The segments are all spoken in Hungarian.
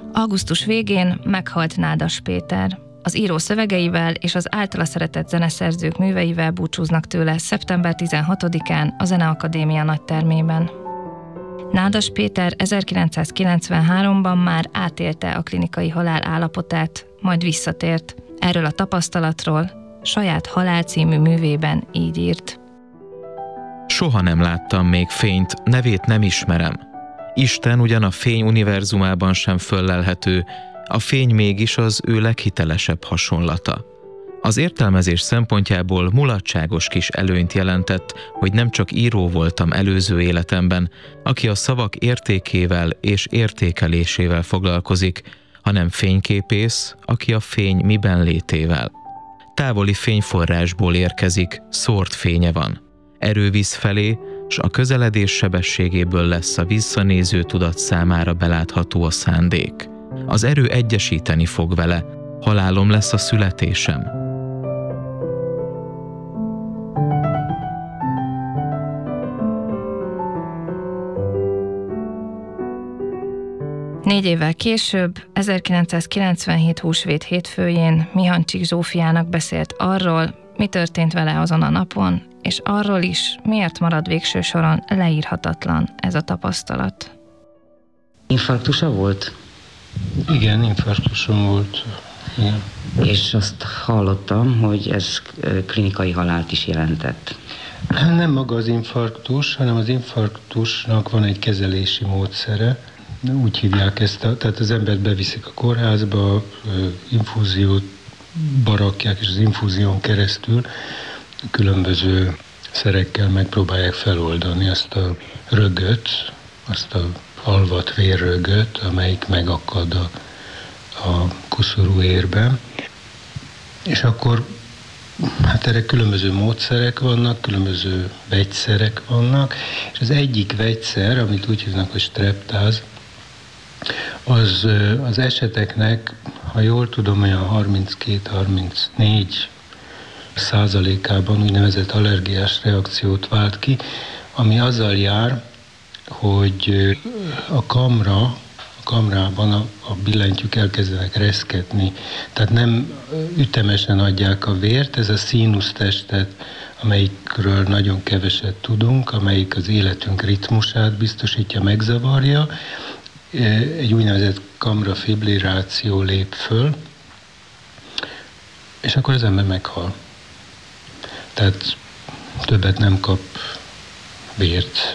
Augusztus végén meghalt Nádas Péter. Az író szövegeivel és az általa szeretett zeneszerzők műveivel búcsúznak tőle szeptember 16-án a Zeneakadémia nagytermében. Nádas Péter 1993-ban már átélte a klinikai halál állapotát, majd visszatért. Erről a tapasztalatról saját Halál című művében így írt. Soha nem láttam még fényt, nevét nem ismerem. Isten ugyan a fény univerzumában sem föllelhető, a fény mégis az ő leghitelesebb hasonlata. Az értelmezés szempontjából mulatságos kis előnyt jelentett, hogy nem csak író voltam előző életemben, aki a szavak értékével és értékelésével foglalkozik, hanem fényképész, aki a fény miben létével. Távoli fényforrásból érkezik, szórt fénye van. Erő visz felé, s a közeledés sebességéből lesz a visszanéző tudat számára belátható a szándék. Az erő egyesíteni fog vele, halálom lesz a születésem. Négy évvel később, 1997 húsvét hétfőjén Mihancsik Zsófiának beszélt arról, mi történt vele azon a napon, és arról is, miért marad végső soron leírhatatlan ez a tapasztalat. Infarktusa volt? Igen, infarktusom volt. Igen. És azt hallottam, hogy ez klinikai halált is jelentett. Nem maga az infarktus, hanem az infarktusnak van egy kezelési módszere. Úgy hívják ezt, tehát az embert beviszik a kórházba, infúziót barakják, és az infúzión keresztül különböző szerekkel megpróbálják feloldani azt a rögöt, azt a alvat vérrögöt, amelyik megakad a kuszorú érben. És akkor hát erre különböző módszerek vannak, különböző vegyszerek vannak, és az egyik vegyszer, amit úgy hívnak, hogy streptáz, az eseteknek, ha jól tudom, olyan 32-34% úgynevezett allergiás reakciót vált ki, ami azzal jár, hogy a kamrában a billentyűk elkezdenek reszketni. Tehát nem ütemesen adják a vért, ez a színusztestet, amelyikről nagyon keveset tudunk, amelyik az életünk ritmusát biztosítja, megzavarja. Egy úgynevezett kamrafibriláció lép föl, és akkor az ember meghal. Tehát többet nem kap vért,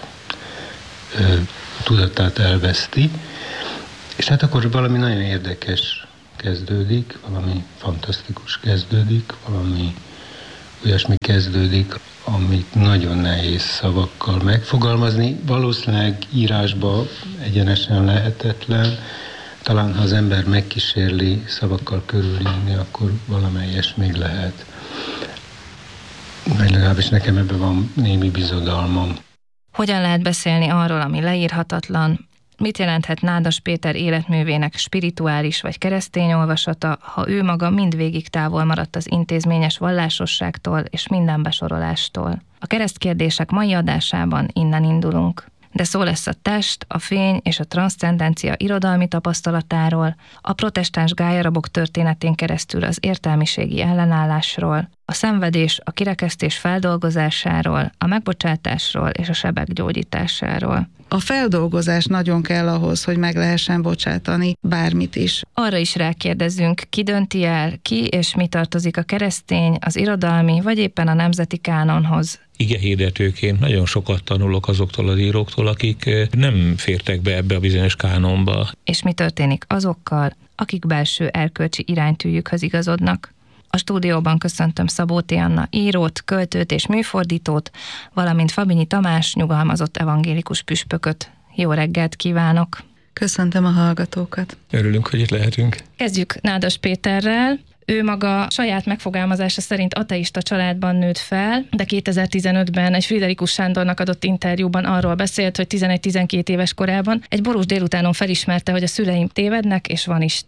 tudatát elveszti, és hát akkor valami nagyon érdekes kezdődik, valami fantasztikus kezdődik, valami olyasmi kezdődik, amit nagyon nehéz szavakkal megfogalmazni. Valószínűleg írásba egyenesen lehetetlen, talán ha az ember megkísérli szavakkal körülírni, akkor valamelyes még lehet. Vagy legalábbis nekem ebben van némi bizodalmam. Hogyan lehet beszélni arról, ami leírhatatlan? Mit jelenthet Nádas Péter életművének spirituális vagy keresztény olvasata, ha ő maga mindvégig távol maradt az intézményes vallásosságtól és minden besorolástól? A keresztkérdések mai adásában innen indulunk. De szó lesz a test, a fény és a transzcendencia irodalmi tapasztalatáról, a protestáns gályarabok történetén keresztül az értelmiségi ellenállásról, a szenvedés, a kirekesztés feldolgozásáról, a megbocsátásról és a sebek gyógyításáról. A feldolgozás nagyon kell ahhoz, hogy meg lehessen bocsátani bármit is. Arra is rákérdezünk, ki dönti el, ki és mi tartozik a keresztény, az irodalmi vagy éppen a nemzeti kánonhoz. Igehirdetőként nagyon sokat tanulok azoktól az íróktól, akik nem fértek be ebbe a bizonyos kánonba. És mi történik azokkal, akik belső erkölcsi iránytűjükhöz igazodnak? A stúdióban köszöntöm Szabóti Anna írót, költőt és műfordítót, valamint Fabinyi Tamás nyugalmazott evangélikus püspököt. Jó reggelt kívánok! Köszöntöm a hallgatókat! Örülünk, hogy itt lehetünk. Kezdjük Nádas Péterrel. Ő maga saját megfogalmazása szerint ateista családban nőtt fel, de 2015-ben egy Friderikus Sándornak adott interjúban arról beszélt, hogy 11-12 éves korában egy borús délutánon felismerte, hogy a szüleim tévednek és van Isten.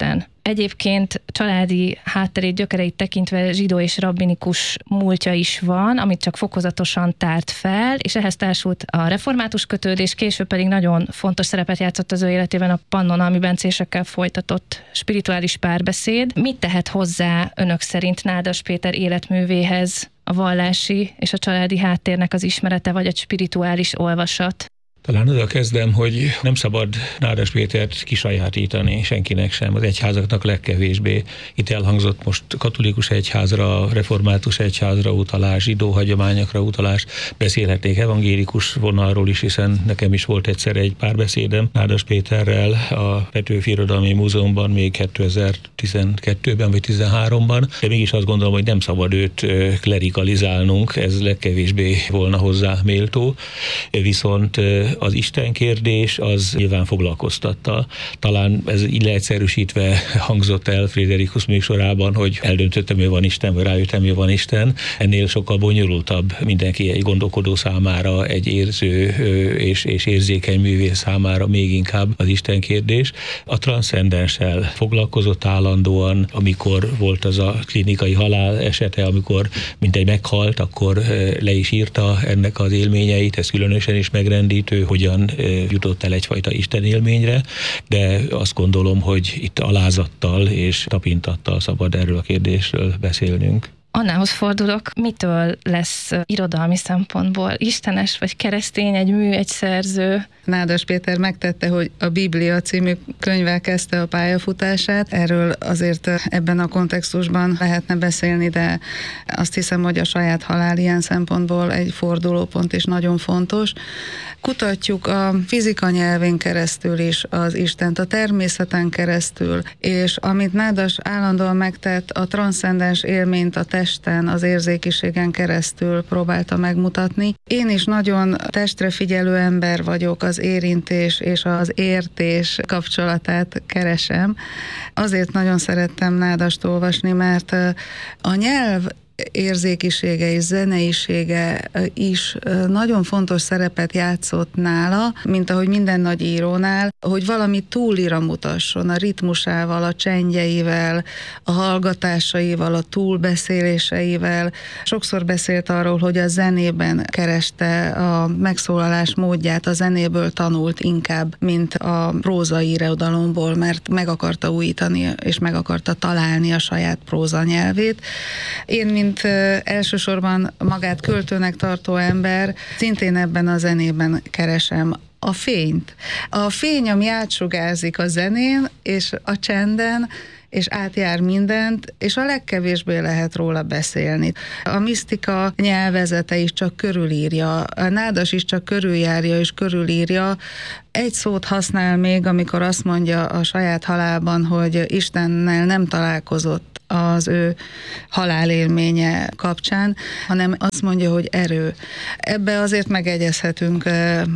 Egyébként családi hátterét, gyökereit tekintve zsidó és rabbinikus múltja is van, amit csak fokozatosan tárt fel, és ehhez társult a református kötődés, később pedig nagyon fontos szerepet játszott az ő életében a pannonhalmi bencésekkel folytatott spirituális párbeszéd. Mit tehet hozzá önök szerint Nádas Péter életművéhez a vallási és a családi háttérnek az ismerete, vagy egy spirituális olvasat? Talán azzal kezdem, hogy nem szabad Nádas Pétert kisajátítani senkinek sem, az egyházaknak legkevésbé. Itt elhangzott most katolikus egyházra, református egyházra utalás, zsidó hagyományokra utalás, beszélhetnék evangélikus vonalról is, hiszen nekem is volt egyszer egy párbeszédem Nádas Péterrel a Petőfi Irodalmi Múzeumban még 2012-ben vagy 2013-ban, de mégis azt gondolom, hogy nem szabad őt klerikalizálnunk, ez legkevésbé volna hozzá méltó, viszont az Isten kérdés az nyilván foglalkoztatta. Talán ez így leegyszerűsítve hangzott el Friderikus műsorában, hogy eldöntöttem, hogy van Isten, vagy rájöttem, hogy van Isten. Ennél sokkal bonyolultabb mindenki, egy gondolkodó számára, egy érző és érzékeny művész számára még inkább az Isten kérdés. A transzcendenssel foglalkozott állandóan, amikor volt az a klinikai halál esete, amikor mintegy meghalt, akkor le is írta ennek az élményeit, ez különösen is megrendítő, hogyan jutott el egyfajta Isten élményre, de azt gondolom, hogy itt alázattal és tapintattal szabad erről a kérdésről beszélnünk. Annához fordulok, mitől lesz irodalmi szempontból istenes vagy keresztény egy mű, egy szerző? Nádas Péter megtette, hogy a Biblia című könyvvel kezdte a pályafutását. Erről azért ebben a kontextusban lehetne beszélni, de azt hiszem, hogy a saját halál ilyen szempontból egy fordulópont is nagyon fontos. Kutatjuk a fizika nyelvén keresztül is az Istent, a természeten keresztül, és amit Nádas állandóan megtett, a transzcendens élményt a testen, az érzékiségen keresztül próbálta megmutatni. Én is nagyon testre figyelő ember vagyok, az érintés és az értés kapcsolatát keresem. Azért nagyon szerettem Nádast olvasni, mert a nyelv érzékisége és zeneisége is nagyon fontos szerepet játszott nála, mint ahogy minden nagy írónál, hogy valami túlira mutasson a ritmusával, a csendjeivel, a hallgatásaival, a túlbeszéléseivel. Sokszor beszélt arról, hogy a zenében kereste a megszólalás módját, a zenéből tanult inkább, mint a prózai irodalomból, mert meg akarta újítani és meg akarta találni a saját próza nyelvét. Én, mint elsősorban magát költőnek tartó ember, szintén ebben a zenében keresem a fényt. A fény, ami átsugárzik a zenén és a csenden, és átjár mindent, és a legkevésbé lehet róla beszélni. A misztika nyelvezete is csak körülírja, a Nádas is csak körüljárja és körülírja. Egy szót használ még, amikor azt mondja a saját halálban, hogy Istennel nem találkozott az ő halálélménye kapcsán, hanem azt mondja, hogy erő. Ebbe azért megegyezhetünk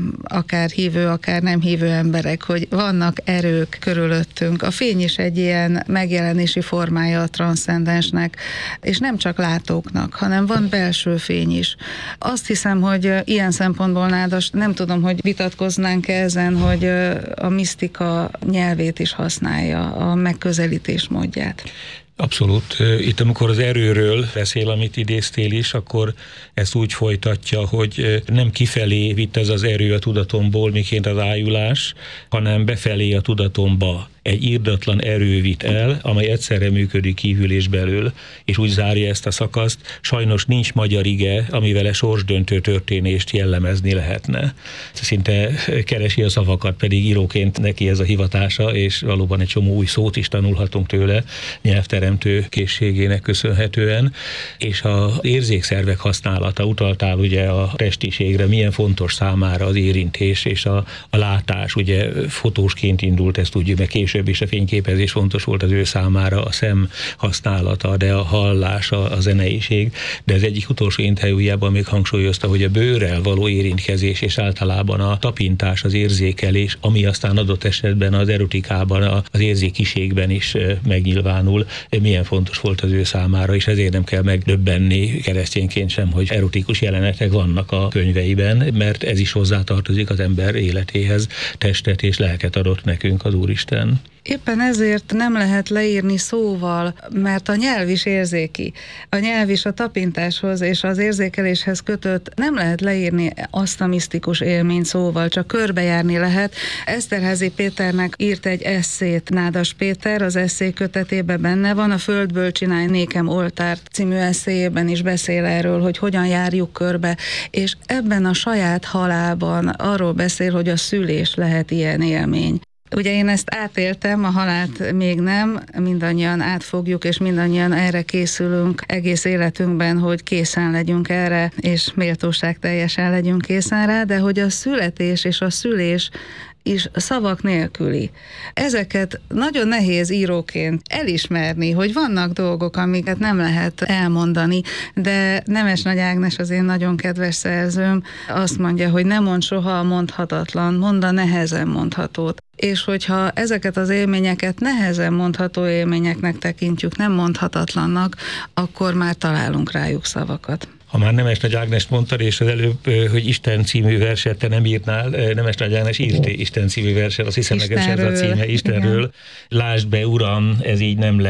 akár hívő, akár nem hívő emberek, hogy vannak erők körülöttünk. A fény is egy ilyen megjelenési formája a transzcendensnek, és nem csak látóknak, hanem van belső fény is. Azt hiszem, hogy ilyen szempontból Nádas, nem tudom, hogy vitatkoznánk ezen, hogy a misztika nyelvét is használja, a megközelítés módját. Abszolút. Itt amikor az erőről beszél, amit idéztél is, akkor ezt úgy folytatja, hogy nem kifelé vitt ez az erő a tudatomból, miként az ájulás, hanem befelé a tudatomba. Egy irdatlan erő vitt el, amely egyszerre működik kívül és belül, és úgy zárja ezt a szakaszt, sajnos nincs magyar ige, amivel a sorsdöntő történést jellemezni lehetne. Szinte keresi a szavakat, pedig íróként neki ez a hivatása, és valóban egy csomó új szót is tanulhatunk tőle, nyelvteremtő készségének köszönhetően, és az érzékszervek használata, utaltál ugye a testiségre, milyen fontos számára az érintés és a látás, ugye fotósként indult, ezt tudjuk, meg később is a fényképezés fontos volt az ő számára, a szem használata, de a hallás, a zeneiség, de az egyik utolsó interjújában még hangsúlyozta, hogy a bőrrel való érintkezés és általában a tapintás, az érzékelés, ami aztán adott esetben az erotikában, az érzékiségben is megnyilvánul, milyen fontos volt az ő számára, és ezért nem kell megdöbbenni keresztényként sem, hogy erotikus jelenetek vannak a könyveiben, mert ez is hozzátartozik az ember életéhez, testet és lelket adott nekünk az Úristen. Éppen ezért nem lehet leírni szóval, mert a nyelv is érzéki. A nyelv is a tapintáshoz és az érzékeléshez kötött, nem lehet leírni azt a misztikus élményt szóval, csak körbejárni lehet. Eszterházy Péternek írt egy esszét Nádas Péter, az esszé kötetében benne van, a Földből csinálj nékem oltárt című esszéjében is beszél erről, hogy hogyan járjuk körbe, és ebben a saját halálban arról beszél, hogy a szülés lehet ilyen élmény. Ugye én ezt átéltem, a halált még nem, mindannyian átfogjuk, és mindannyian erre készülünk egész életünkben, hogy készen legyünk erre, és méltóságteljesen legyünk készen rá, de hogy a születés és a szülés is szavak nélküli. Ezeket nagyon nehéz íróként elismerni, hogy vannak dolgok, amiket nem lehet elmondani, de Nemes Nagy Ágnes, az én nagyon kedves szerzőm, azt mondja, hogy ne mondd soha a mondhatatlan, mondd a nehezen mondhatót. És hogyha ezeket az élményeket nehezen mondható élményeknek tekintjük, nem mondhatatlannak, akkor már találunk rájuk szavakat. Ha már Nemes Nagy Ágnest mondtad, és az előbb, hogy Isten című verset te nem írnál, Nemes Nagy Ágnes írt Isten című verset, azt hiszem nekem ez a címe, Istenről. Igen. Lásd be, Uram, ez így nem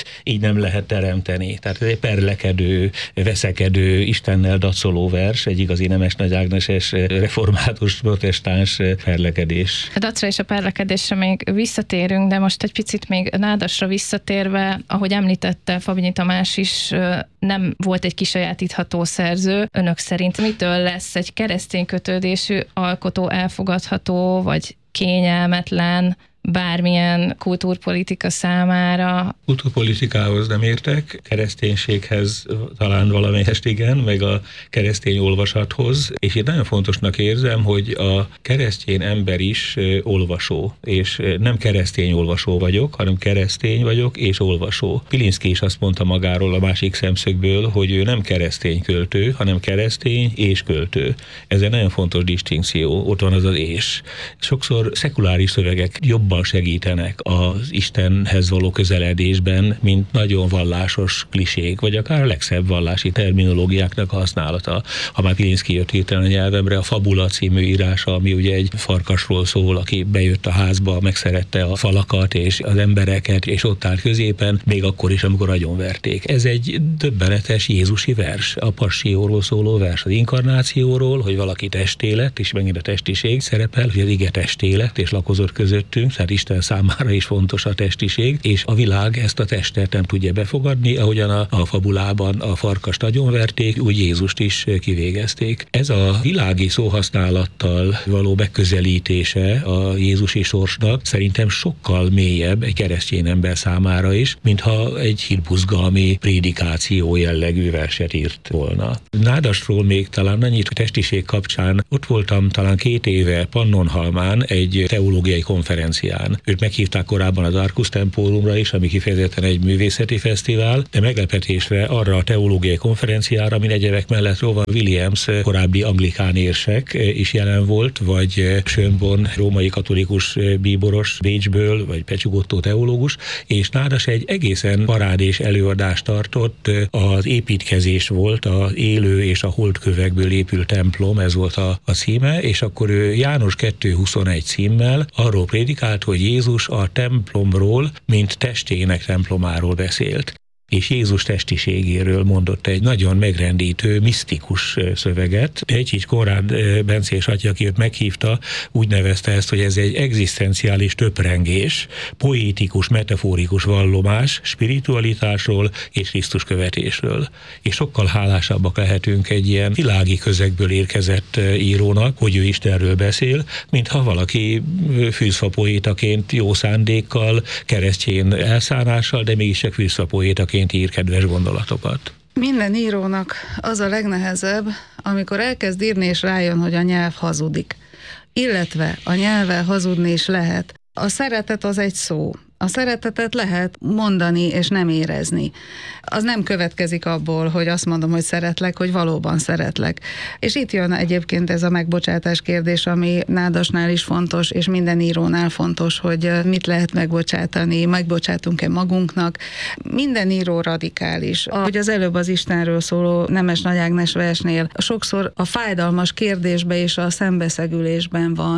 lehet teremteni. Tehát ez egy perlekedő, veszekedő, Istennel dacoló vers, egy igazi Nemes Nagy Ágneses református, protestáns perlekedés. A dacra és a perlekedésre még visszatérünk, de most egy picit még Nádasra visszatérve, ahogy említette Fabinyi Tamás is, nem volt egy kisajátítható szerző. Önök szerint mitől lesz egy keresztény kötődésű alkotó elfogadható, vagy kényelmetlen bármilyen kultúrpolitika számára? Kultúrpolitikához nem értek, kereszténységhez talán valamelyest igen, meg a keresztény olvasathoz, és én nagyon fontosnak érzem, hogy a keresztény ember is olvasó, és nem keresztény olvasó vagyok, hanem keresztény vagyok és olvasó. Pilinszky is azt mondta magáról a másik szemszögből, hogy ő nem keresztény költő, hanem keresztény és költő. Ez egy nagyon fontos distinkció, ott van az az és. Sokszor szekuláris szövegek jobban segítenek az Istenhez való közeledésben, mint nagyon vallásos klisék, vagy akár a legszebb vallási terminológiáknak a használata. Ha már Pilinszky jött hirtelen a nyelvemre, a Fabula című írása, ami ugye egy farkasról szól, aki bejött a házba, megszerette a falakat és az embereket, és ott állt középen, még akkor is, amikor agyonverték. Ez egy döbbenetes jézusi vers, a passióról szóló vers, az inkarnációról, hogy valaki testé lett, és megint a testiség szerepel, hogy az ige testé lett, és lakozott közöttünk, tehát Isten számára is fontos a testiség, és a világ ezt a testet nem tudja befogadni, ahogyan a fabulában a farkast agyonverték, úgy Jézust is kivégezték. Ez a világi szóhasználattal való megközelítése a jézusi sorsnak szerintem sokkal mélyebb egy keresztény ember számára is, mintha egy hírbuzgalmi prédikáció jellegű verset írt volna. Nádasról még talán annyit, hogy testiség kapcsán ott voltam talán 2 éve Pannonhalmán egy teológiai konferencián. Őt meghívták korábban az Arcus Tempórumra is, ami kifejezetten egy művészeti fesztivál, de meglepetésre arra a teológiai konferenciára, amin egyebek mellett Rowan Williams, korábbi anglikán érsek is jelen volt, vagy Schönborn, római katolikus bíboros Bécsből, vagy Pecsugotto teológus, és Nádas egy egészen parádés előadást tartott, az építkezés volt, az élő és a holdkövekből épült templom, ez volt a címe, és akkor ő János 2.21 címmel arról prédikált, hogy Jézus a templomról, mint testének templomáról beszélt, és Jézus testiségéről mondott egy nagyon megrendítő, misztikus szöveget. Egyics Konrád Bencés atya, aki őt meghívta, úgy nevezte ezt, hogy ez egy egzisztenciális töprengés, poétikus, metaforikus vallomás spiritualitásról és Krisztus követésről. És sokkal hálásabbak lehetünk egy ilyen világi közegből érkezett írónak, hogy ő Istenről beszél, mintha valaki fűzfapoétaként jó szándékkal, keresztény elszánással, de mégis csak fűzfapoétaként ír kedves gondolatokat. Minden írónak az a legnehezebb, amikor elkezd írni és rájön, hogy a nyelv hazudik. Illetve a nyelvvel hazudni is lehet. A szeretet az egy szó. A szeretetet lehet mondani és nem érezni. Az nem következik abból, hogy azt mondom, hogy szeretlek, hogy valóban szeretlek. És itt jön egyébként ez a megbocsátás kérdés, ami Nádasnál is fontos, és minden írónál fontos, hogy mit lehet megbocsátani, megbocsátunk-e magunknak. Minden író radikális. Ahogy az előbb az Istenről szóló Nemes Nagy Ágnes versnél, sokszor a fájdalmas kérdésben és a szembeszegülésben van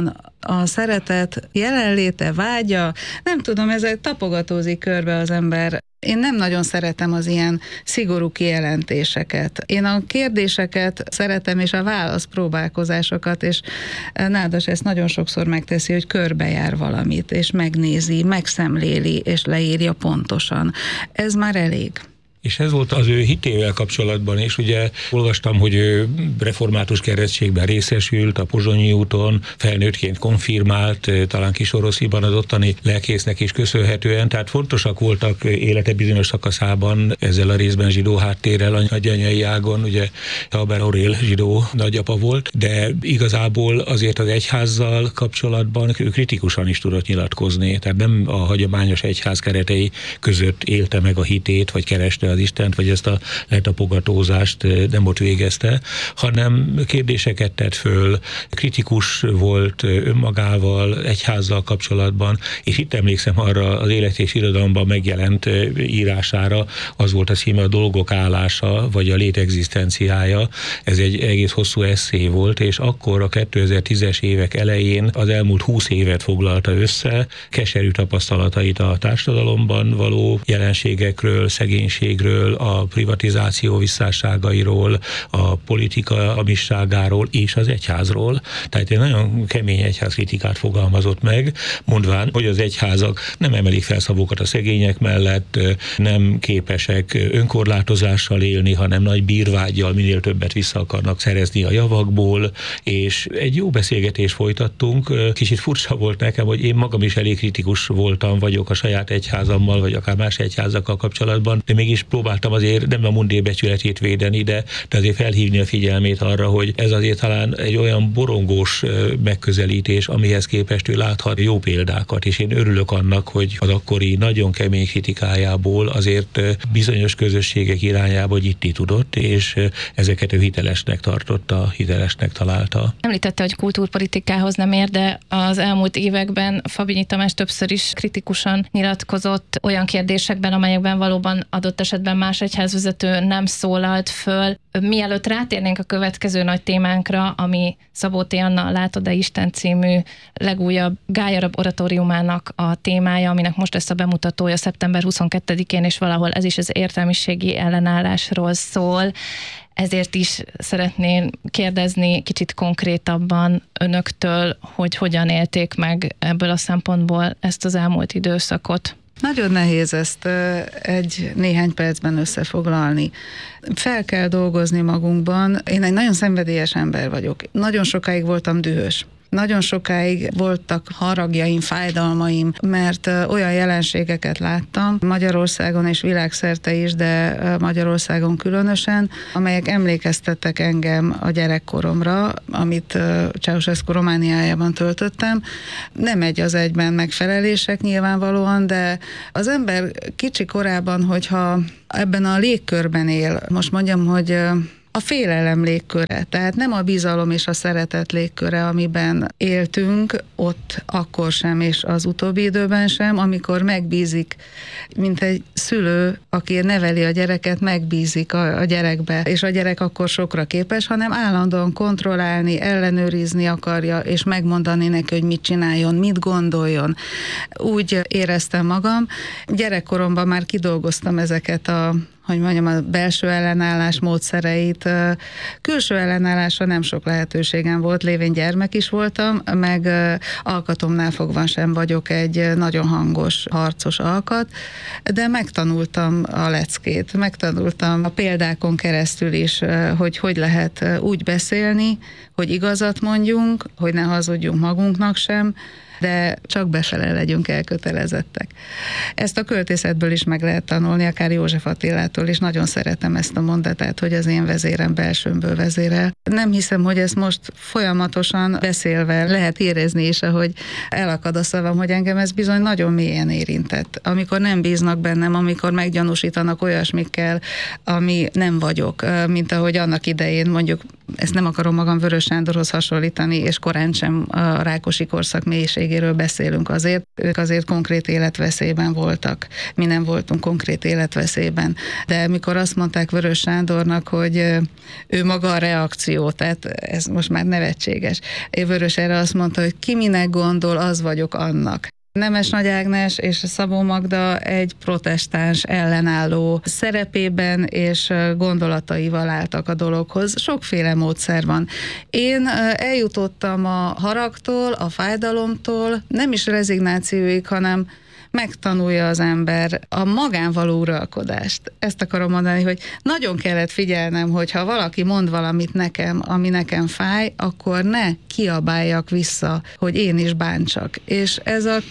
A szeretet jelenléte, vágya, nem tudom, ezzel tapogatózik körbe az ember. Én nem nagyon szeretem az ilyen szigorú kijelentéseket. Én a kérdéseket szeretem, és a válaszpróbálkozásokat, és Nádas ezt nagyon sokszor megteszi, hogy körbejár valamit, és megnézi, megszemléli, és leírja pontosan. Ez már elég. És ez volt az ő hitével kapcsolatban, és ugye olvastam, hogy ő református keresztségben részesült, a Pozsonyi úton, felnőttként konfirmált, talán Kisorosziban az ottani lelkésznek is köszönhetően, tehát fontosak voltak élete bizonyos szakaszában ezzel a részben zsidó háttérrel, a nagyanyai ágon, ugye Haber Aurél zsidó nagyapa volt, de igazából azért az egyházzal kapcsolatban ő kritikusan is tudott nyilatkozni, tehát nem a hagyományos egyház keretei között élte meg a hitét, vagy kereste az Istent, vagy ezt a letapogatózást nem ott végezte, hanem kérdéseket tett föl, kritikus volt önmagával, egyházzal kapcsolatban, és itt emlékszem arra az Élet és Irodalomban megjelent írására, az volt a címe, a dolgok állása, vagy a lét egzisztenciája. Ez egy egész hosszú esszé volt, és akkor a 2010-es évek elején az elmúlt 20 évet foglalta össze, keserű tapasztalatait a társadalomban való jelenségekről, szegénységről, a privatizáció visszásságairól, a politika amisságáról és az egyházról. Tehát egy nagyon kemény egyházkritikát fogalmazott meg, mondván, hogy az egyházak nem emelik fel szavukat a szegények mellett, nem képesek önkorlátozással élni, hanem nagy bírvággyal minél többet vissza akarnak szerezni a javakból, és egy jó beszélgetést folytattunk. Kicsit furcsa volt nekem, hogy én magam is elég kritikus vagyok a saját egyházammal, vagy akár más egyházakkal kapcsolatban, de mégis próbáltam azért nem a mundér becsületét védeni, de azért felhívni a figyelmét arra, hogy ez azért talán egy olyan borongós megközelítés, amihez képest ő láthat jó példákat, és én örülök annak, hogy az akkori nagyon kemény kritikájából azért bizonyos közösségek irányába nyitni tudott, és ezeket ő hitelesnek tartotta, hitelesnek találta. Említette, hogy kultúrpolitikához nem ér, de az elmúlt években Fabinyi Tamás többször is kritikusan nyilatkozott olyan kérdésekben, amelyekben valóban adott esetben más egyházvezető nem szólalt föl. Mielőtt rátérnénk a következő nagy témánkra, ami Szabó T. Anna Látod-e Isten című legújabb Gályarab oratóriumának a témája, aminek most lesz a bemutatója szeptember 22-én, és valahol ez is az értelmiségi ellenállásról szól. Ezért is szeretném kérdezni kicsit konkrétabban önöktől, hogy hogyan élték meg ebből a szempontból ezt az elmúlt időszakot. Nagyon nehéz ezt néhány percben összefoglalni. Fel kell dolgozni magunkban. Én egy nagyon szenvedélyes ember vagyok. Nagyon sokáig voltam dühös. Nagyon sokáig voltak haragjaim, fájdalmaim, mert olyan jelenségeket láttam Magyarországon és világszerte is, de Magyarországon különösen, amelyek emlékeztettek engem a gyerekkoromra, amit Ceausescu Romániájában töltöttem. Nem egy az egyben megfelelések nyilvánvalóan, de az ember kicsi korában, hogyha ebben a légkörben él, most mondjam, hogy a félelem légköre, tehát nem a bizalom és a szeretet légköre, amiben éltünk, ott akkor sem, és az utóbbi időben sem, amikor megbízik, mint egy szülő, aki neveli a gyereket, megbízik a gyerekbe, és a gyerek akkor sokra képes, hanem állandóan kontrollálni, ellenőrizni akarja, és megmondani neki, hogy mit csináljon, mit gondoljon. Úgy éreztem magam. Gyerekkoromban már kidolgoztam ezeket a belső ellenállás módszereit. Külső ellenállásra nem sok lehetőségem volt, lévén gyermek is voltam, meg alkatomnál fogva sem vagyok egy nagyon hangos, harcos alkat, de megtanultam a leckét, megtanultam a példákon keresztül is, hogy lehet úgy beszélni, hogy igazat mondjunk, hogy ne hazudjunk magunknak sem, de csak befele legyünk elkötelezettek. Ezt a költészetből is meg lehet tanulni, akár József Attilától is. Nagyon szeretem ezt a mondatát, hogy az én vezérem belsőmből vezérel. Nem hiszem, hogy ezt most folyamatosan beszélve lehet érezni is, ahogy elakad a szavam, hogy engem ez bizony nagyon mélyen érintett. Amikor nem bíznak bennem, amikor meggyanúsítanak olyasmikkel, ami nem vagyok, mint ahogy annak idején mondjuk ezt nem akarom magam Vörös Sándorhoz hasonlítani, és korán sem a Rákosi korszak mélységéről beszélünk azért. Ők azért konkrét életveszélyben voltak. Mi nem voltunk konkrét életveszélyben. De mikor azt mondták Vörös Sándornak, hogy ő maga a reakció, tehát ez most már nevetséges. Vörös erre azt mondta, hogy ki minek gondol, az vagyok annak. Nemes Nagy Ágnes és Szabó Magda egy protestáns ellenálló szerepében és gondolataival álltak a dologhoz. Sokféle módszer van. Én eljutottam a haragtól, a fájdalomtól, nem is rezignációig, hanem megtanulja az ember a magán való uralkodást. Ezt akarom mondani, hogy nagyon kellett figyelnem, hogy ha valaki mond valamit nekem, ami nekem fáj, akkor ne kiabáljak vissza, hogy én is bántsak. És ez a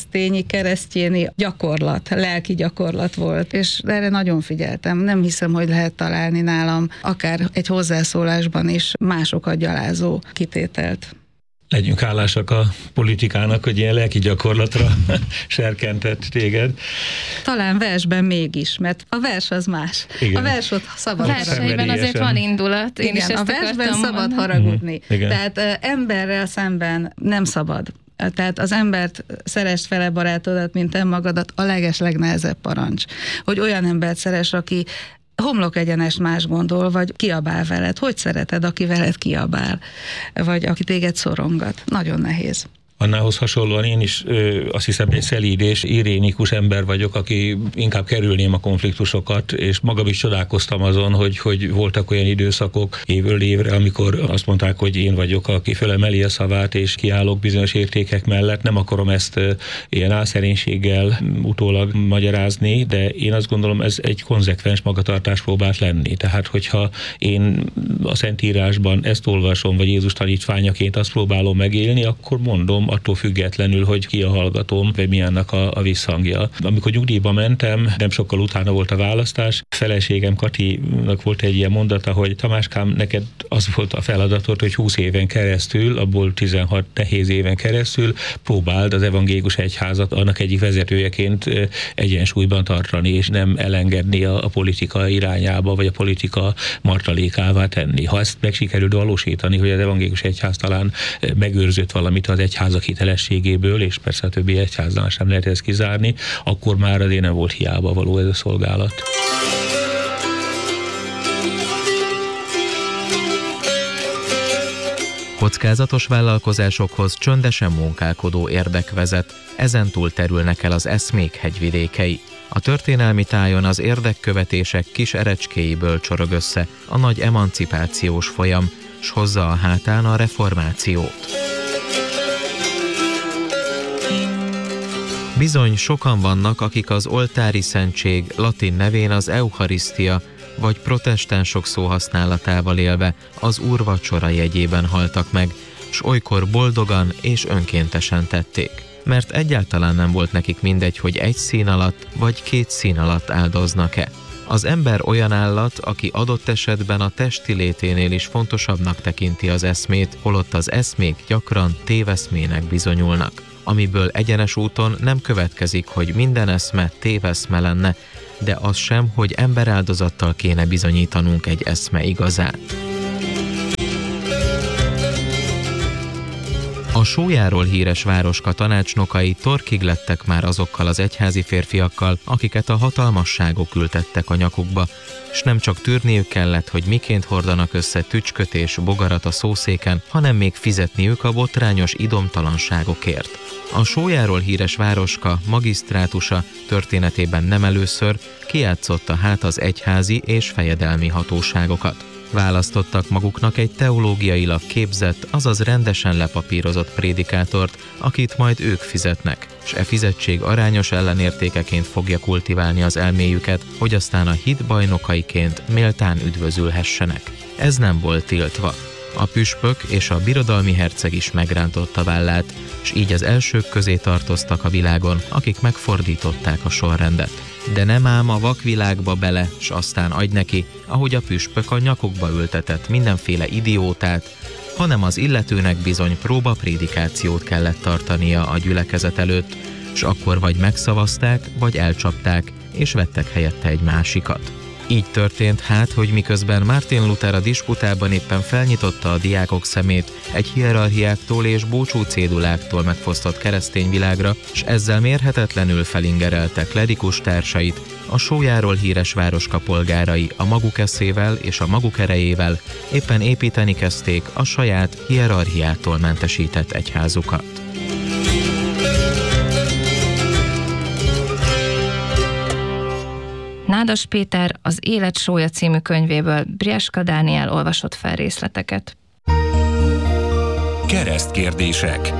keresztényi gyakorlat, lelki gyakorlat volt, és erre nagyon figyeltem. Nem hiszem, hogy lehet találni nálam akár egy hozzászólásban is másokat gyalázó kitételt. Legyünk hálásak a politikának, hogy ilyen lelki gyakorlatra serkentett téged. Talán versben mégis, mert a vers az más. Igen. A vers ott szabad. A verseiben azért van indulat. Én is ezt a versben szabad mondani. haragudni. Igen. Tehát emberrel szemben nem szabad. Tehát az embert szeresd fele barátodat, mint önmagadat, a legeslegnehezebb parancs. Hogy olyan embert szeress, aki homlok egyenes más gondol, vagy kiabál veled. Hogy szereted, aki veled kiabál? Vagy aki téged szorongat? Nagyon nehéz. Annához hasonlóan én is azt hiszem egy szelíd és irénikus ember vagyok, aki inkább kerülném a konfliktusokat, és magam is csodálkoztam azon, hogy voltak olyan időszakok évről évre, amikor azt mondták, hogy én vagyok, aki fölemeli a szavát, és kiállok bizonyos értékek mellett. Nem akarom ezt ilyen álszerénységgel utólag magyarázni, de én azt gondolom, ez egy konzekvens magatartás próbált lenni. Tehát, hogyha én a Szentírásban ezt olvasom, vagy Jézus tanítványaként azt próbálom megélni, akkor mondom, attól függetlenül, hogy ki a hallgatóm, vagy mi annak a visszhangja. Amikor nyugdíjba mentem, nem sokkal utána volt a választás, feleségem Katinak volt egy ilyen mondata, hogy Tamáskám, neked az volt a feladatod, hogy 20 éven keresztül, abból 16 nehéz éven keresztül próbáld az evangélikus egyházat annak egyik vezetőjeként egyensúlyban tartani, és nem elengedni a politika irányába, vagy a politika martalékává tenni. Ha ezt meg sikerült valósítani, hogy az evangélikus egyház talán megőrzött valamit az egyházak hitelességéből, és persze a többi egyháznál sem lehet ezt kizárni, akkor már azért nem volt hiába való ez a szolgálat. Kockázatos vállalkozásokhoz csöndesen munkálkodó érdek vezet, ezentúl terülnek el az eszmék hegyvidékei. A történelmi tájon az érdekkövetések kis erecskéiből csorog össze a nagy emancipációs folyam, s hozza a hátán a reformációt. Bizony sokan vannak, akik az oltári szentség latin nevén az eucharisztia, vagy protestánsok szóhasználatával élve az úrvacsora jegyében haltak meg, s olykor boldogan és önkéntesen tették. Mert egyáltalán nem volt nekik mindegy, hogy egy szín alatt vagy két szín alatt áldoznak-e. Az ember olyan állat, aki adott esetben a testi léténél is fontosabbnak tekinti az eszmét, holott az eszmék gyakran téveszmének bizonyulnak, amiből egyenes úton nem következik, hogy minden eszme téveszme lenne, de az sem, hogy emberáldozattal kéne bizonyítanunk egy eszme igazát. A sójáról híres városka tanácsnokai torkig lettek már azokkal az egyházi férfiakkal, akiket a hatalmasságok ültettek a nyakukba, s nem csak tűrniük kellett, hogy miként hordanak össze tücsköt és bogarat a szószéken, hanem még fizetniük a botrányos idomtalanságokért. A sójáról híres városka magisztrátusa történetében nem először kijátszotta hát az egyházi és fejedelmi hatóságokat. Választottak maguknak egy teológiailag képzett, azaz rendesen lepapírozott prédikátort, akit majd ők fizetnek, s e fizetség arányos ellenértékeként fogja kultiválni az elméjüket, hogy aztán a hit bajnokaiként méltán üdvözülhessenek. Ez nem volt tiltva. A püspök és a birodalmi herceg is megrántotta vállát, s így az elsők közé tartoztak a világon, akik megfordították a sorrendet. De nem ám a vakvilágba bele, s aztán adj neki, ahogy a püspök a nyakukba ültetett mindenféle idiótát, hanem az illetőnek bizony próbaprédikációt kellett tartania a gyülekezet előtt, s akkor vagy megszavazták, vagy elcsapták, és vettek helyette egy másikat. Így történt hát, hogy miközben Martin Luther a disputában éppen felnyitotta a diákok szemét egy hierarchiáktól és búcsú céduláktól megfosztott keresztény világra, s ezzel mérhetetlenül felingerelte klerikus társait, a sójáról híres városka polgárai a maguk eszével és a maguk erejével éppen építeni kezdték a saját hierarchiától mentesített egyházukat. Nádas Péter az Élet sója című könyvéből Brieska Dániel olvasott fel részleteket. Keresztkérdések.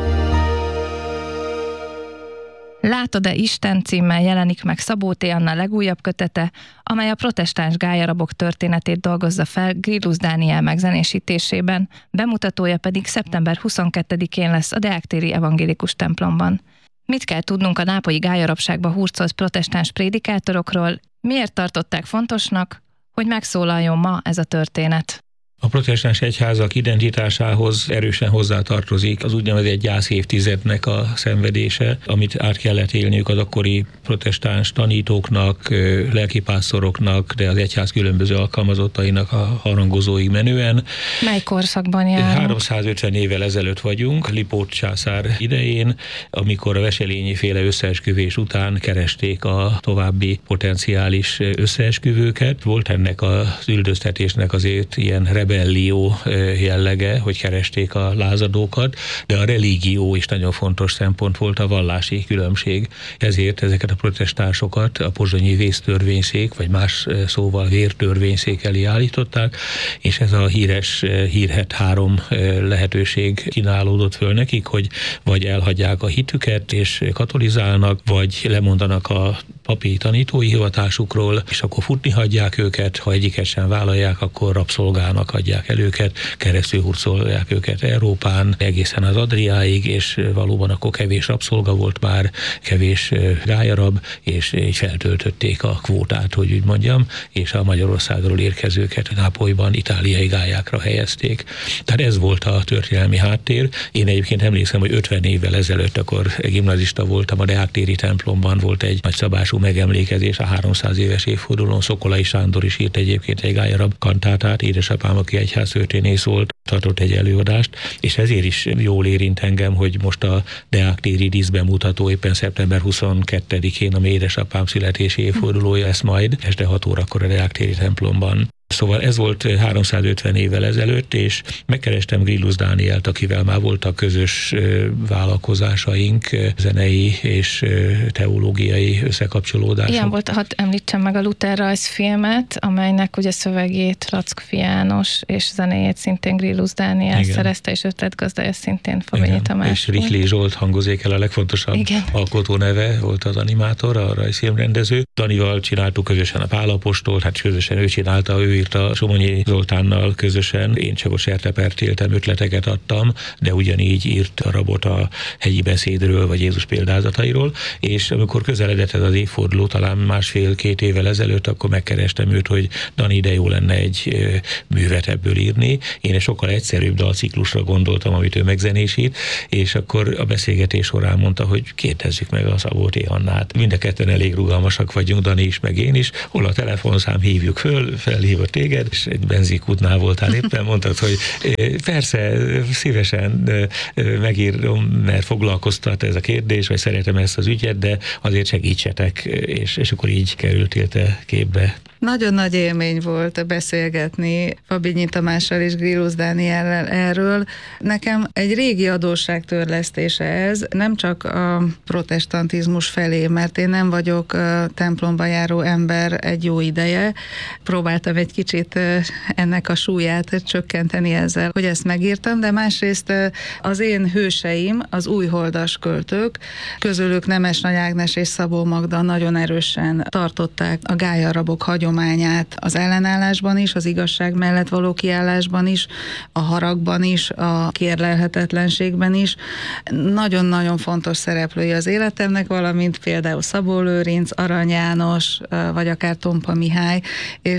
Látod-e Isten címmel jelenik meg Szabó T. Anna legújabb kötete, amely a protestáns gályarabok történetét dolgozza fel Grillus Dániel megzenésítésében, bemutatója pedig szeptember 22-én lesz a Deák-téri evangélikus templomban. Mit kell tudnunk a nápolyi gályarabságba hurcolt protestáns prédikátorokról, miért tartották fontosnak, hogy megszólaljon ma ez a történet? A protestáns egyházak identitásához erősen hozzátartozik az úgynevezett gyászévtizednek a szenvedése, amit át kellett élniük az akkori protestáns tanítóknak, lelkipásztoroknak, de az egyház különböző alkalmazottainak, a harangozóig menően. Mely korszakban járunk? 350 évvel ezelőtt vagyunk, Lipót császár idején, amikor a Veselényi féle összeesküvés után keresték a további potenciális összeesküvőket. Volt ennek az üldöztetésnek azért ilyen rebellió jellege, hogy keresték a lázadókat, de a religió is nagyon fontos szempont volt, a vallási különbség. Ezért ezeket a protestánsokat a pozsonyi vésztörvényszék, vagy más szóval vértörvényszék elé állították, és ez a hírhedt 3 lehetőség kínálódott föl nekik, hogy vagy elhagyják a hitüket és katolizálnak, vagy lemondanak a papi tanítói hivatásukról, és akkor futni hagyják őket, ha egyiket sem vállalják, akkor rabszolgának adják el őket, keresztül hurcolják őket Európán, egészen az Adriáig, és valóban akkor kevés rabszolga volt már, kevés gályarab, és így feltöltötték a kvótát, hogy úgy mondjam, és a Magyarországról érkezőket Nápolyban itáliai gályákra helyezték. Tehát ez volt a történelmi háttér. Én egyébként emlékszem, hogy 50 évvel ezelőtt, akkor gimnazista voltam, a Deák-téri templomban volt egy nagyszabású megemlékezés a 300 éves évfordulón. Szokolai Sándor is írt egyébként egy gályarab kantátát, édesapám, aki egyháztörténész volt, tartott egy előadást, és ezért is jól érint engem, hogy most a Deák-téri díszbemutató éppen szeptember 22-én, ami édesapám születési évfordulója lesz majd, este 6 órakor a Deák-téri templomban. Szóval ez volt 350 évvel ezelőtt, és megkerestem Grillus Dánielt, akivel már voltak közös vállalkozásaink, zenei és teológiai összekapcsolódások. Ilyen volt, hadd említsem meg a Luther rajzfilmet, amelynek ugye szövegét Raczkfi János, és zenéjét szintén Grillus Dániel szerezte, és ötletgazdája szintén Fabényi Tamás. És Rihli Zsolt hangozékel, a legfontosabb alkotó neve volt az animátor, a rajzfilmrendező. Danival csináltuk közösen a Pál apostolt, hát közösen ő csinálta, ő írta Somonyi Zoltánnal közösen, én csak ott sertepertéltem, ötleteket adtam, de ugyanígy írt darabot a hegyi beszédről, vagy Jézus példázatairól, és amikor közeledett ez az évforduló, talán 1,5-2 évvel ezelőtt, akkor megkerestem őt, hogy Dani, de jó lenne egy művet ebből írni. Én egy sokkal egyszerűbb dalciklusra gondoltam, amit ő megzenésít, és akkor a beszélgetés során mondta, hogy kérdezzük meg a Szabó T. Annát. Mind a ketten elég rugalmasak vagyunk, Dani is, meg én is. Hol a telefonszám, hívjuk föl, felhívott téged, és egy benzinkútnál voltál éppen, mondtad, hogy persze, szívesen megírom, mert foglalkoztat ez a kérdés, vagy szeretem ezt az ügyet, de azért segítsetek, és akkor így kerültél te képbe. Nagyon nagy élmény volt beszélgetni Fabényi Tamással és Grillus Dániellel erről. Nekem egy régi adósságtörlesztése ez, nem csak a protestantizmus felé, mert én nem vagyok templomba járó ember egy jó ideje. Próbáltam egy kicsit ennek a súlyát csökkenteni ezzel, hogy ezt megírtam, de másrészt az én hőseim, az újholdas költők, közülük Nemes Nagy Ágnes és Szabó Magda nagyon erősen tartották a gályarabok hagyományát az ellenállásban is, az igazság mellett való kiállásban is, a haragban is, a kérlelhetetlenségben is. Nagyon-nagyon fontos szereplői az életemnek, valamint például Szabó Lőrinc, Arany János, vagy akár Tompa Mihály, és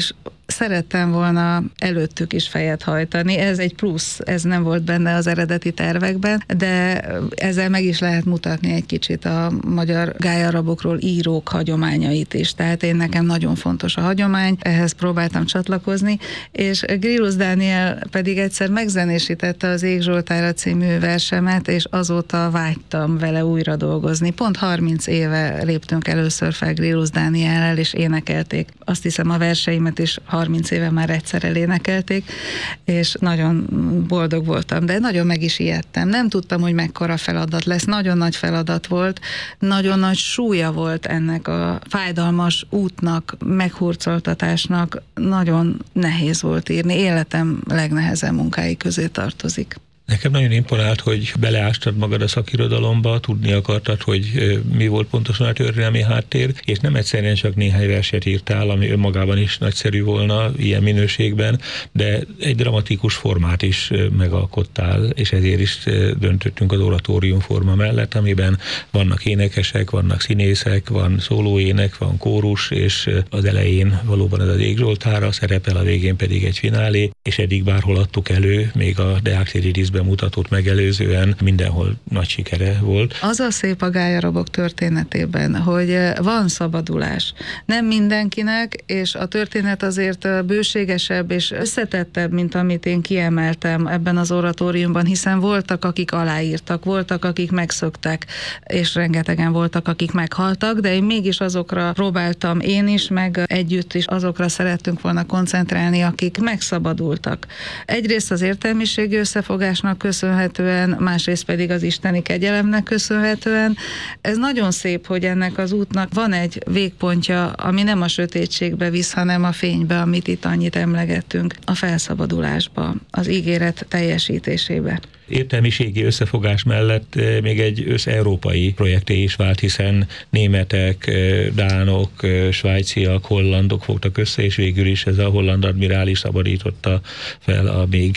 szerettem volna előttük is fejet hajtani. Ez egy plusz, ez nem volt benne az eredeti tervekben, de ezzel meg is lehet mutatni egy kicsit a magyar gályarabokról írók hagyományait is. Tehát nekem nagyon fontos a hagyomány, ehhez próbáltam csatlakozni, és Grillus Dániel pedig egyszer megzenésítette az Ég Zsoltára című versemet, és azóta vágytam vele újra dolgozni. Pont 30 éve léptünk először fel Grillus Dániellel, és énekelték. Azt hiszem, a verseimet is 30 éve már egyszer elénekelték, és nagyon boldog voltam, de nagyon meg is ijedtem. Nem tudtam, hogy mekkora feladat lesz. Nagyon nagy feladat volt, nagyon nagy súlya volt ennek a fájdalmas útnak, meghurcoltatásnak. Nagyon nehéz volt írni. Életem legnehezebb munkái közé tartozik. Nekem nagyon imponált, hogy beleástad magad a szakirodalomba, tudni akartad, hogy mi volt pontosan a történelmi háttér, és nem egyszerűen csak néhány verset írtál, ami önmagában is nagyszerű volna ilyen minőségben, de egy dramatikus formát is megalkottál, és ezért is döntöttünk az oratórium forma mellett, amiben vannak énekesek, vannak színészek, van szólóének, van kórus, és az elején valóban ez az Ég Zsoltára szerepel, a végén pedig egy finálé, és eddig bárhol adtuk elő, még a Deák téri díszben mutatott megelőzően mindenhol nagy sikere volt. Az a szép a gályarabok történetében, hogy van szabadulás. Nem mindenkinek, és a történet azért bőségesebb és összetettebb, mint amit én kiemeltem ebben az oratóriumban, hiszen voltak, akik aláírtak, voltak, akik megszöktek, és rengetegen voltak, akik meghaltak, de én mégis azokra próbáltam én is, meg együtt is azokra szerettünk volna koncentrálni, akik megszabadultak. Egyrészt az értelmiségi összefogásnak köszönhetően, másrészt pedig az isteni kegyelemnek köszönhetően. Ez nagyon szép, hogy ennek az útnak van egy végpontja, ami nem a sötétségbe visz, hanem a fénybe, amit itt annyit emlegettünk, a felszabadulásba, az ígéret teljesítésébe. Értelmiségi összefogás mellett még egy összeurópai projekté is vált, hiszen németek, dánok, svájciak, hollandok fogtak össze, és végül is ez a holland admirális szabadította fel a még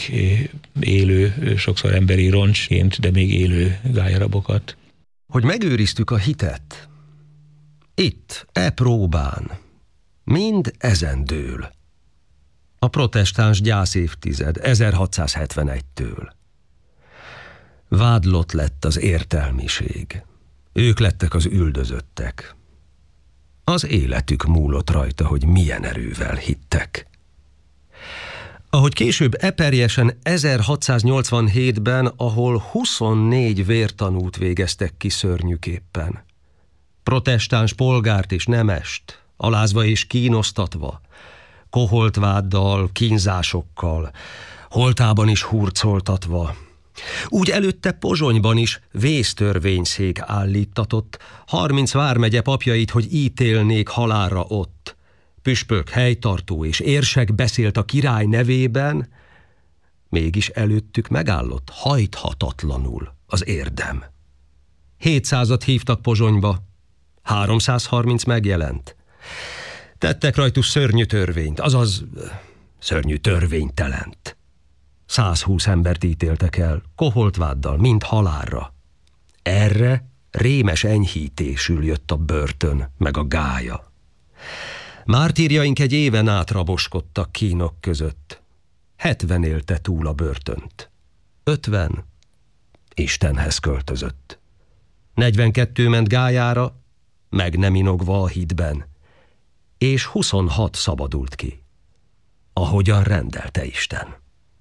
élő, sokszor emberi roncsként, de még élő gályarabokat. Hogy megőriztük a hitet, itt, próbán, mind ezen dől. A protestáns gyászévtized 1671-től. Vádlott lett az értelmiség. Ők lettek az üldözöttek. Az életük múlott rajta, hogy milyen erővel hittek. Ahogy később eperjesen 1687-ben, ahol 24 vértanút végeztek ki szörnyűképpen. Protestáns polgárt és nemest, alázva és kínosztatva, koholt váddal, kínzásokkal, holtában is hurcoltatva. Úgy előtte Pozsonyban is vésztörvényszék állítatott, 30 vármegye papjait, hogy ítélnék halálra ott. Püspök, helytartó és érsek beszélt a király nevében, mégis előttük megállott hajthatatlanul az érdem. 700-at hívtak Pozsonyba, 330 megjelent. Tettek rajtuk szörnyű törvényt, azaz szörnyű törvénytelent. 120 embert ítéltek el, koholt váddal, mind halálra. Erre rémes enyhítésül jött a börtön, meg a gálya. Mártírjaink egy éven át raboskodtak kínok között. 70 élte túl a börtönt. 50 Istenhez költözött. 42 ment gályára, meg nem inogva a hídben, és 26 szabadult ki, ahogyan rendelte Isten.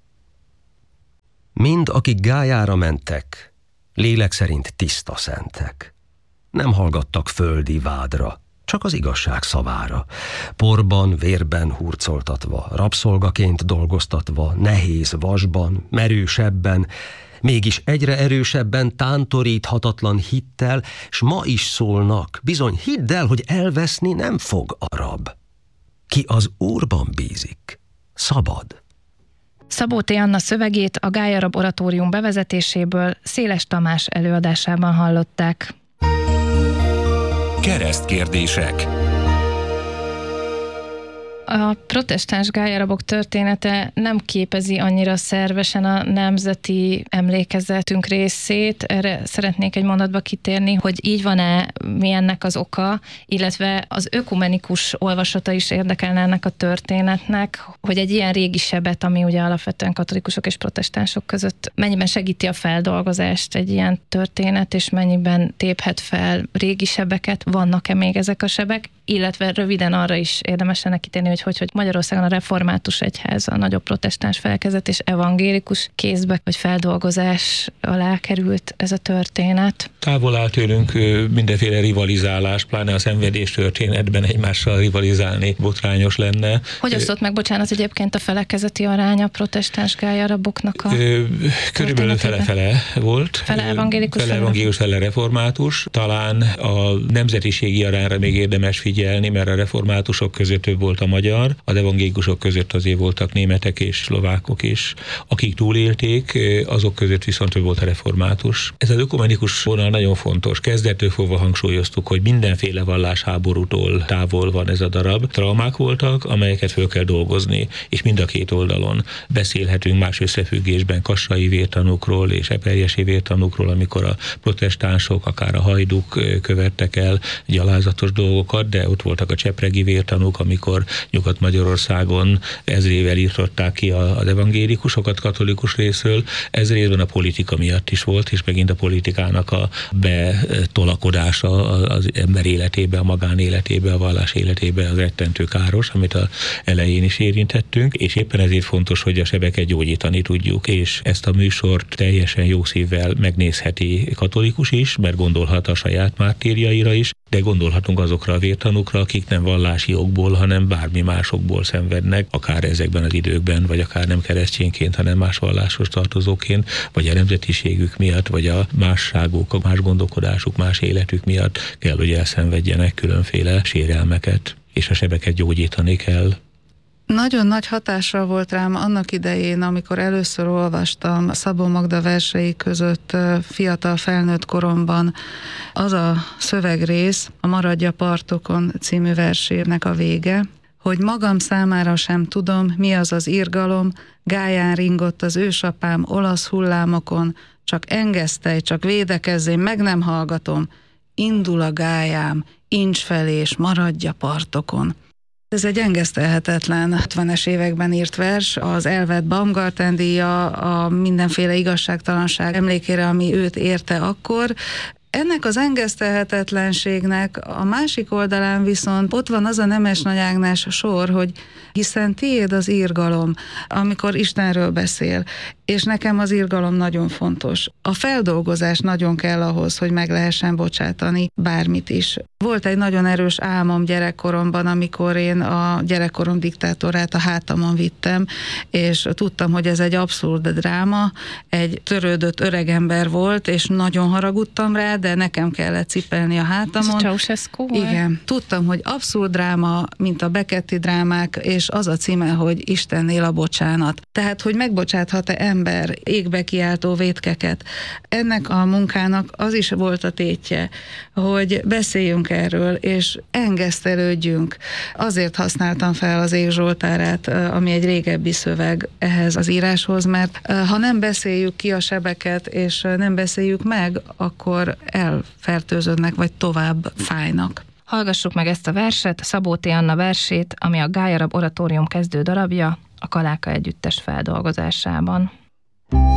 Mind, akik gályára mentek, lélek szerint tiszta szentek. Nem hallgattak földi vádra, csak az igazság szavára. Porban, vérben hurcoltatva, rabszolgaként dolgoztatva, nehéz vasban, merősebben, mégis egyre erősebben, tántoríthatatlan hittel, s ma is szólnak, bizony hidd el, hogy elveszni nem fog a rab. Ki az Úrban bízik, szabad. Szabó T. Anna szövegét a Gályarab oratórium bevezetéséből Széles Tamás előadásában hallották. Keresztkérdések. A protestáns gályarabok története nem képezi annyira szervesen a nemzeti emlékezetünk részét. Erre szeretnék egy mondatba kitérni, hogy így van-e, mi ennek az oka, illetve az ökumenikus olvasata is érdekelne ennek a történetnek, hogy egy ilyen régi sebet, ami ugye alapvetően katolikusok és protestánsok között, mennyiben segíti a feldolgozást egy ilyen történet, és mennyiben téphet fel régi sebeket, vannak-e még ezek a sebek, illetve röviden arra is érdemes lenne kitérni, hogy Magyarországon a református egyház, a nagyobb protestáns felekezet és evangélikus kézbe vagy feldolgozás alá került ez a történet. Távol áll tőlünk mindenféle rivalizálás, pláne a szenvedés történetben egymással rivalizálni botrányos lenne. Hogy osztott meg, bocsánat, egyébként a felekezeti aránya a protestáns gályaraboknak a körülbelül fele-fele volt. Fele evangélikus, fele református. Talán a nemzetiségi arányra még érdemes figyelni, mert a reformátusok között több volt a magyar, az evangélikusok között azért voltak németek és szlovákok is. Akik túlélték, azok között viszont több volt a református. Ez az ökumenikus vonal nagyon fontos. Kezdettől fogva hangsúlyoztuk, hogy mindenféle vallásháborútól távol van ez a darab. Traumák voltak, amelyeket föl kell dolgozni, és mind a két oldalon beszélhetünk más összefüggésben kassai vértanúkról és eperjesi vértanúkról, amikor a protestánsok, akár a hajduk követtek el gyalázatos dolgokat, de ott voltak a csepregi vértanúk, amikor Nyugat-Magyarországon ezrével írtották ki az evangélikusokat katolikus részről. Ez részben a politika miatt is volt, és megint a politikának a betolakodása az ember életébe, a magánéletébe, a vallás életébe az rettentő káros, amit az elején is érintettünk, és éppen ezért fontos, hogy a sebeket gyógyítani tudjuk, és ezt a műsort teljesen jó szívvel megnézheti katolikus is, mert gondolhat a saját mártírjaira is, de gondolhatunk azokra a vértanúkra, akik nem vallási okból, hanem bármi másokból szenvednek, akár ezekben az időkben, vagy akár nem keresztényként, hanem más valláshoz tartozóként, vagy a nemzetiségük miatt, vagy a másságuk, a más gondolkodásuk, más életük miatt kell, hogy elszenvedjenek különféle sérelmeket, és a sebeket gyógyítani kell. Nagyon nagy hatással volt rám annak idején, amikor először olvastam Szabó Magda versei között fiatal felnőtt koromban az a szövegrész, a Maradj a partokon című versének a vége, hogy magam számára sem tudom, mi az az irgalom, gályán ringott az ősapám olasz hullámokon, csak engesztelj, csak védekezzél, meg nem hallgatom, indul a gályám, incs felé, és maradj a partokon. Ez egy engesztelhetetlen 50-es években írt vers, az elvett Baumgarten-díja, a mindenféle igazságtalanság emlékére, ami őt érte akkor. Ennek az engesztelhetetlenségnek a másik oldalán viszont ott van az a Nemes Nagy Ágnes sor, hogy hiszen tiéd az irgalom, amikor Istenről beszél, és nekem az irgalom nagyon fontos. A feldolgozás nagyon kell ahhoz, hogy meg lehessen bocsátani bármit is. Volt egy nagyon erős álmom gyerekkoromban, amikor én a gyerekkorom diktátorát a hátamon vittem, és tudtam, hogy ez egy abszurd dráma, egy törődött öregember volt, és nagyon haragudtam rá, de nekem kellett cipelni a hátamon. Ez Ceausescu? Igen. Tudtam, hogy abszurd dráma, mint a Beketti drámák, és az a címe, hogy Istennél a bocsánat. Tehát, hogy megbocsáthat-e ember égbe kiáltó vétkeket. Ennek a munkának az is volt a tétje, hogy beszéljünk erről, és engesztelődjünk. Azért használtam fel az Ég Zsoltárát, ami egy régebbi szöveg ehhez az íráshoz, mert ha nem beszéljük ki a sebeket, és nem beszéljük meg, akkor elfertőződnek, vagy tovább fájnak. Hallgassuk meg ezt a verset, Szabó T. Anna versét, ami a Gályarab oratórium kezdő darabja, a Kaláka együttes feldolgozásában.